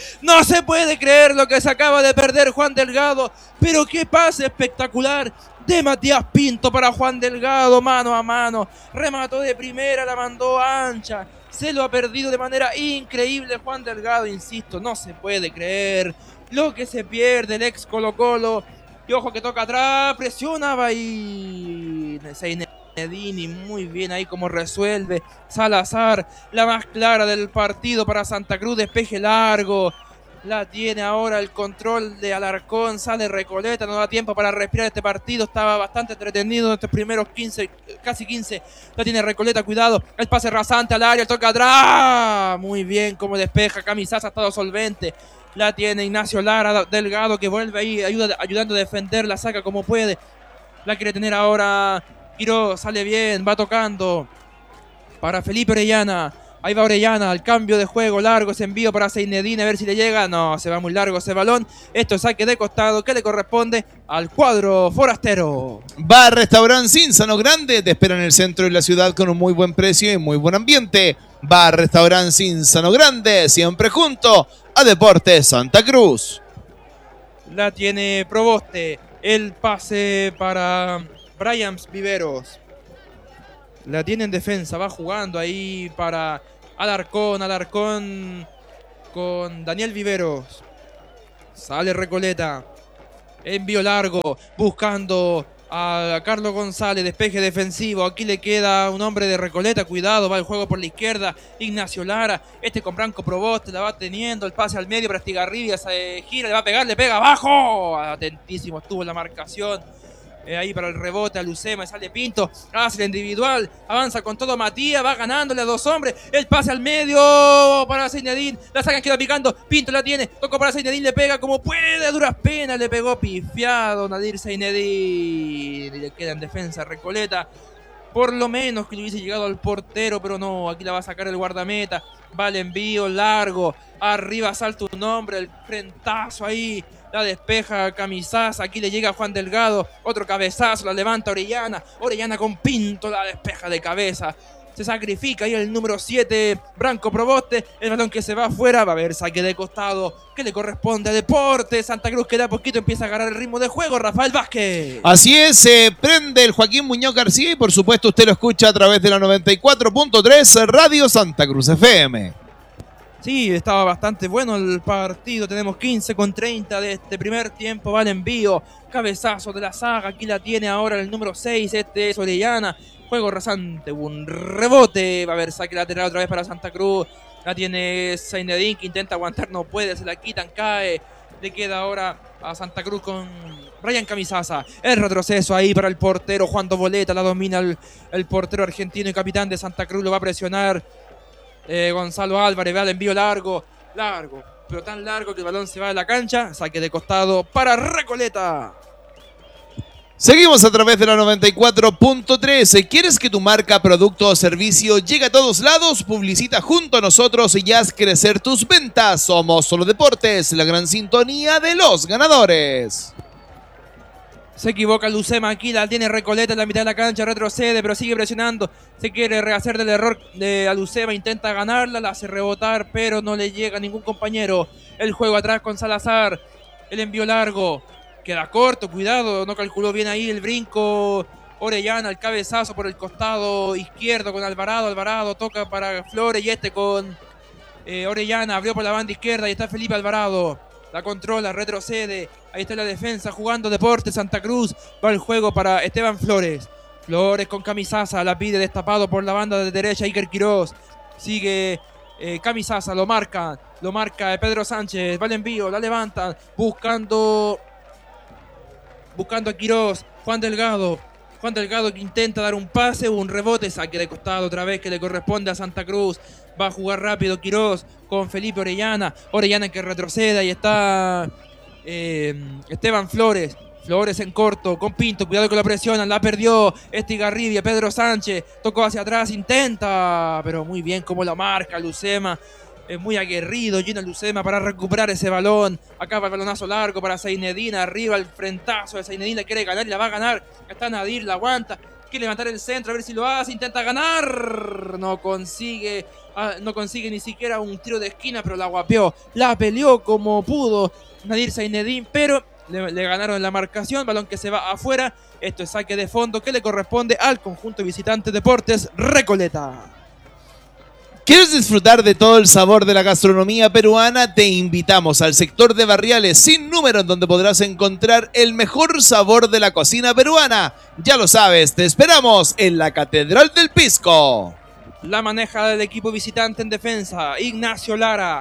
lo que se acaba de perder Juan Delgado, pero qué pase espectacular de Matías Pinto para Juan Delgado, mano a mano, remató de primera, la mandó ancha, se lo ha perdido de manera increíble Juan Delgado, insisto, no se puede creer lo que se pierde el ex Colo-Colo. Y ojo que toca atrás, presionaba ahí Zainedine, muy bien ahí como resuelve Salazar, la más clara del partido para Santa Cruz, despeje largo, La tiene ahora el control de Alarcón, sale Recoleta, no da tiempo para respirar este partido, estaba bastante entretenido en estos primeros 15, casi 15. La tiene Recoleta, cuidado, el pase rasante al área, toca atrás. Muy bien, como despeja, Camisaza ha estado solvente. La tiene Ignacio Lara, Delgado, que vuelve ahí, ayudando a defender, la saca como puede. La quiere tener ahora Quiroz, sale bien, va tocando para Felipe Orellana. Ahí va Orellana, al cambio de juego, largo ese envío para Zinedine, a ver si le llega. No, se va muy largo ese balón. Esto es saque de costado que le corresponde al cuadro forastero. Bar Restaurant Cinzano Grande, te espera en el centro de la ciudad con un muy buen precio y muy buen ambiente. Bar Restaurant Cinzano Grande, siempre junto a Deportes Santa Cruz. La tiene Proboste, el pase para Brian Viveros. La tiene en defensa, va jugando ahí para Alarcón con Daniel Viveros. Sale Recoleta, envío largo, buscando a Carlos González, despeje defensivo. Aquí le queda un hombre de Recoleta, cuidado, va el juego por la izquierda, Ignacio Lara, con Branco Proboste, la va teniendo, el pase al medio para Estigarribia, se gira, le va a pegar, le pega abajo. Atentísimo estuvo en la marcación. Ahí para el rebote a Lucema, sale Pinto, hace el individual, avanza con todo Matías, va ganándole a dos hombres, el pase al medio para Zinedine, la sacan, queda picando, Pinto la tiene, tocó para Zinedine, le pega como puede, a duras penas, le pegó pifiado Nadir Zinedine, y le queda en defensa Recoleta. Por lo menos que le hubiese llegado al portero, pero no, aquí la va a sacar el guardameta, va el envío largo, arriba salta un hombre, el frentazo ahí, la despeja Camisaza, aquí le llega Juan Delgado, otro cabezazo, la levanta Orellana con Pinto, la despeja de cabeza, se sacrifica ahí el número 7, Branco Proboste, el balón que se va afuera, va a haber saque de costado, que le corresponde a Deportes Santa Cruz, que de a poquito empieza a agarrar el ritmo de juego, Rafael Vázquez. Así es, se prende el Joaquín Muñoz García y por supuesto usted lo escucha a través de la 94.3 Radio Santa Cruz FM. Sí, estaba bastante bueno el partido. Tenemos 15:30 de este primer tiempo. Va el envío. Cabezazo de la saga. Aquí la tiene ahora el número 6. Este es Orellana. Juego rasante. Un rebote. Va a haber saque lateral otra vez para Santa Cruz. La tiene Zinedine, que intenta aguantar. No puede. Se la quitan. Cae. Le queda ahora a Santa Cruz con Brian Camisaza. El retroceso ahí para el portero Juan Doboleta. La domina el portero argentino y capitán de Santa Cruz. Lo va a presionar Gonzalo Álvarez, va al envío largo, pero tan largo que el balón se va de la cancha. Saque de costado para Recoleta. Seguimos a través de la 94.3. ¿Quieres que tu marca, producto o servicio llegue a todos lados? Publicita junto a nosotros y haz crecer tus ventas. Somos Solo Deportes, la gran sintonía de los ganadores. Se equivoca Lucema, aquí la tiene Recoleta en la mitad de la cancha, retrocede, pero sigue presionando. Se quiere rehacer del error de Lucema, intenta ganarla, la hace rebotar, pero no le llega a ningún compañero. El juego atrás con Salazar, el envío largo, queda corto, cuidado, no calculó bien ahí el brinco. Orellana, el cabezazo por el costado izquierdo con Alvarado. Alvarado toca para Flores y con Orellana, abrió por la banda izquierda y está Felipe Alvarado. La controla, retrocede. Ahí está la defensa jugando Deportes Santa Cruz. Va el juego para Esteban Flores. Flores con Camisaza. La pide destapado por la banda de derecha Iker Quiroz. Sigue Camisaza. Lo marca Pedro Sánchez. Va el envío. La levantan. Buscando a Quiroz. Juan Delgado que intenta dar un pase. Un rebote. Saque de costado otra vez que le corresponde a Santa Cruz. Va a jugar rápido Quiroz con Felipe Orellana. Orellana que retrocede. Ahí está Esteban Flores. Flores en corto con Pinto. Cuidado que lo presionan. La perdió Estigarribia. Pedro Sánchez tocó hacia atrás. Intenta. Pero muy bien como la marca Lucema. Es muy aguerrido Gino Lucema para recuperar ese balón. Acaba el balonazo largo para Zinedine. Arriba el frentazo de Zinedine. La quiere ganar y la va a ganar. Está Nadir. La aguanta. Quiere levantar el centro, a ver si lo hace, intenta ganar, no consigue ni siquiera un tiro de esquina, pero la guapeó, la peleó como pudo Nadir Zinedine, pero le ganaron la marcación, balón que se va afuera. Esto es saque de fondo que le corresponde al conjunto visitante Deportes Recoleta. ¿Quieres disfrutar de todo el sabor de la gastronomía peruana? Te invitamos al sector de Barriales sin número, en donde podrás encontrar el mejor sabor de la cocina peruana. Ya lo sabes, te esperamos en la Catedral del Pisco. La maneja del equipo visitante en defensa, Ignacio Lara.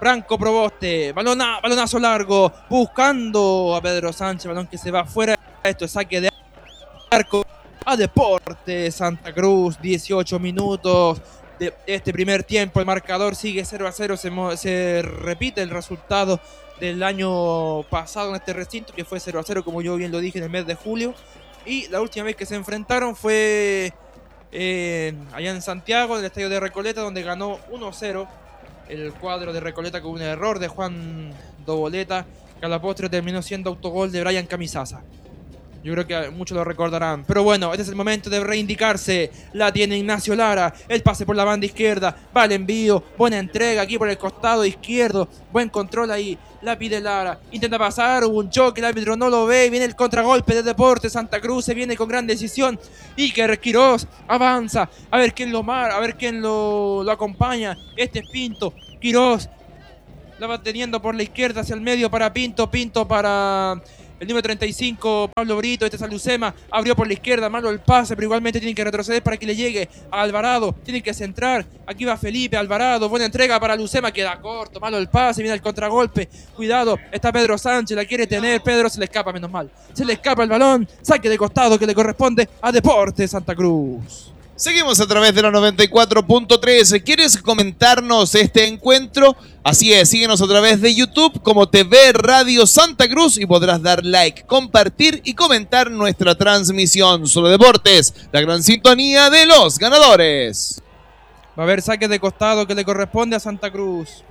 Branco Proboste, balonazo largo, buscando a Pedro Sánchez, balón que se va afuera. Esto es saque de arco a Deportes Santa Cruz. 18 minutos de este primer tiempo. El marcador sigue 0-0. Se repite el resultado del año pasado en este recinto, que fue 0-0, como yo bien lo dije, en el mes de julio. Y la última vez que se enfrentaron fue allá en Santiago, en el estadio de Recoleta, donde ganó 1-0 el cuadro de Recoleta con un error de Juan Doboleta, que a la postre terminó siendo autogol de Brian Camisaza. Yo creo que muchos lo recordarán. Pero bueno, este es el momento de reivindicarse. La tiene Ignacio Lara. El pase por la banda izquierda. Va el envío. Buena entrega aquí por el costado izquierdo. Buen control ahí. La pide Lara. Intenta pasar. Hubo un choque. El árbitro no lo ve. Viene el contragolpe de Deportes Santa Cruz. Se viene con gran decisión. Iker Quiroz avanza. A ver quién lo acompaña. Este es Pinto. Quiroz la va teniendo por la izquierda hacia el medio para Pinto. Pinto para el número 35, Pablo Brito. Este es Alucema, abrió por la izquierda, malo el pase, pero igualmente tienen que retroceder para que le llegue a Alvarado. Tienen que centrar, aquí va Felipe Alvarado, buena entrega para Alucema, queda corto, malo el pase, viene el contragolpe. Cuidado, está Pedro Sánchez, la quiere tener, Pedro se le escapa, menos mal. Se le escapa el balón, saque de costado que le corresponde a Deportes Santa Cruz. Seguimos a través de la 94.3. ¿Quieres comentarnos este encuentro? Así es, síguenos a través de YouTube como TV Radio Santa Cruz y podrás dar like, compartir y comentar nuestra transmisión. Solo Deportes, la gran sintonía de los ganadores. Va a haber saque de costado que le corresponde a Santa Cruz.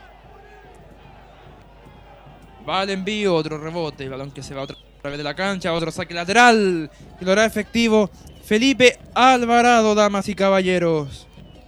Va el envío, otro rebote, el balón que se va otra vez de la cancha, otro saque lateral que lo hará efectivo Felipe Alvarado, damas y caballeros.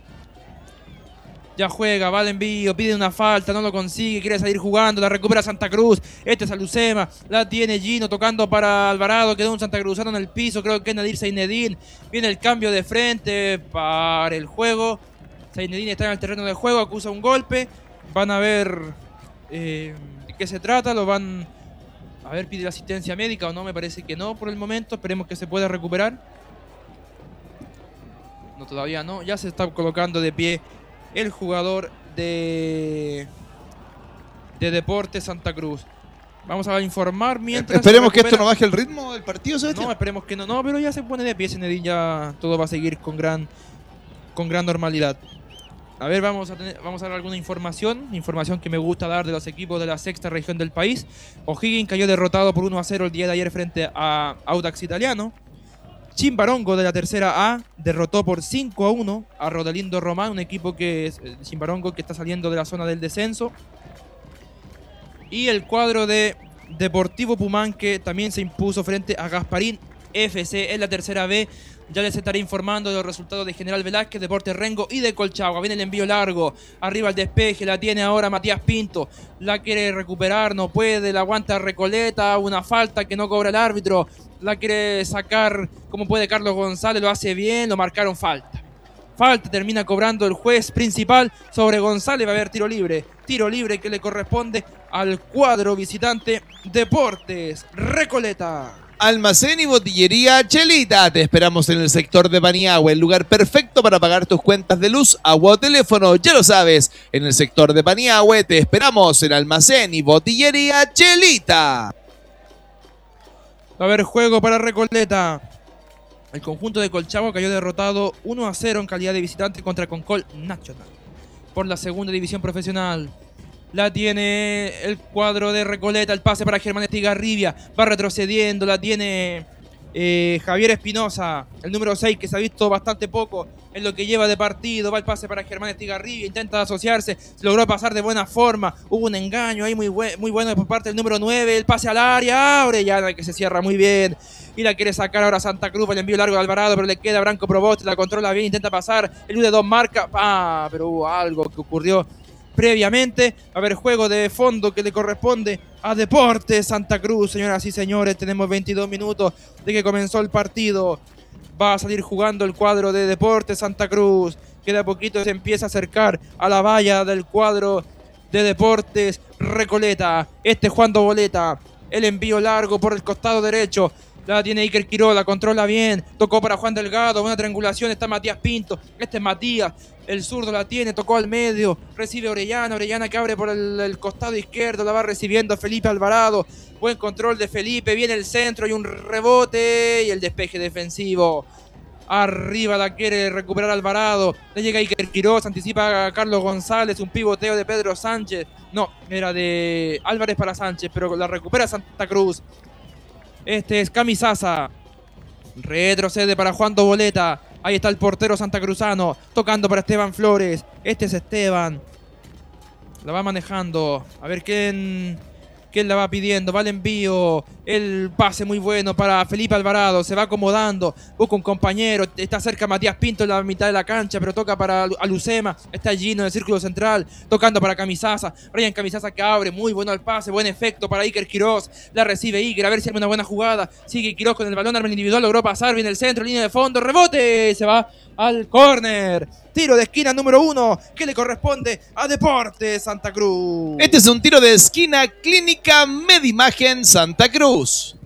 Ya juega, va al envío, pide una falta, no lo consigue, quiere salir jugando, la recupera Santa Cruz. Este es Alucema, la tiene Gino tocando para Alvarado, quedó un Santa Cruzano en el piso, creo que es Nadir Zeinedine. Viene el cambio de frente para el juego. Zeinedine está en el terreno de juego, acusa un golpe. Van a ver de qué se trata, lo van a ver, pide la asistencia médica o no, me parece que no por el momento. Esperemos que se pueda recuperar. No, todavía no. Ya se está colocando de pie el jugador de Deportes Santa Cruz. Vamos a informar mientras... Esperemos que esto no baje el ritmo del partido, Sebastián. No, esperemos que no. No, pero ya se pone de pie Zinedine. Ya todo va a seguir con gran normalidad. A ver, vamos a dar alguna información que me gusta dar de los equipos de la sexta región del país. O'Higgins cayó derrotado por 1-0 el día de ayer frente a Audax Italiano. Chimbarongo de la tercera A derrotó por 5-1 a Rodelindo Román, un equipo que es Chimbarongo que está saliendo de la zona del descenso. Y el cuadro de Deportivo Pumanque también se impuso frente a Gasparín FC en la tercera B. Ya les estaré informando de los resultados de General Velázquez, Deportes Rengo y de Colchagua. Viene el envío largo, arriba el despeje, la tiene ahora Matías Pinto. La quiere recuperar, no puede, la aguanta Recoleta, una falta que no cobra el árbitro. La quiere sacar como puede Carlos González, lo hace bien, lo marcaron falta. Falta termina cobrando el juez principal sobre González, va a haber tiro libre. Tiro libre que le corresponde al cuadro visitante Deportes Recoleta. Almacén y botillería Chelita. Te esperamos en el sector de Paniagua, el lugar perfecto para pagar tus cuentas de luz, agua o teléfono. Ya lo sabes, en el sector de Paniagua te esperamos en Almacén y botillería Chelita. Va a haber juego para Recoleta. El conjunto de Colchagua cayó derrotado 1-0 en calidad de visitante contra Concol Nacional por la segunda división profesional. La tiene el cuadro de Recoleta, el pase para Germán Estigarribia, va retrocediendo, la tiene Javier Espinosa, el número 6 que se ha visto bastante poco en lo que lleva de partido. Va el pase para Germán Estigarribia, intenta asociarse, se logró pasar de buena forma, hubo un engaño ahí muy bueno por parte del número 9, el pase al área, abre ya que se cierra muy bien y la quiere sacar ahora Santa Cruz, el envío largo de Alvarado, pero le queda Branco Proboste, la controla bien, intenta pasar, el U de 2 marca, pero hubo algo que ocurrió previamente. Va a haber juego de fondo que le corresponde a Deportes Santa Cruz. Señoras y señores, tenemos 22 minutos de que comenzó el partido. Va a salir jugando el cuadro de Deportes Santa Cruz, que de a poquito se empieza a acercar a la valla del cuadro de Deportes Recoleta. Este Juan Doboleta, el envío largo por el costado derecho. La tiene Iker Quiroz, la controla bien. Tocó para Juan Delgado, buena triangulación. Está Matías Pinto. Este es Matías. El zurdo la tiene, tocó al medio. Recibe Orellana. Orellana que abre por el costado izquierdo. La va recibiendo Felipe Alvarado. Buen control de Felipe. Viene el centro y un rebote. Y el despeje defensivo. Arriba la quiere recuperar Alvarado. Le llega Iker Quiroz. Anticipa a Carlos González. Un pivoteo de Pedro Sánchez. No, era de Álvarez para Sánchez. Pero la recupera Santa Cruz. Este es Camisaza. Retrocede para Juan Doboleta. Ahí está el portero santacruzano. Tocando para Esteban Flores. Este es Esteban. La va manejando. A ver quién la va pidiendo. Va el envío. El pase muy bueno para Felipe Alvarado. Se va acomodando. Busca un compañero. Está cerca Matías Pinto en la mitad de la cancha. Pero toca para Alucema. Está Gino en el círculo central. Tocando para Camisaza. Ryan Camisaza que abre. Muy bueno el pase. Buen efecto para Iker Quiroz. La recibe Iker. A ver si hay una buena jugada. Sigue Quiroz con el balón. Arma individual. Logró pasar. Viene el centro. Línea de fondo. Rebote. Se va al córner. Tiro de esquina número 1 que le corresponde a Deportes Santa Cruz. Este es un tiro de esquina Clínica Medimagen Santa Cruz.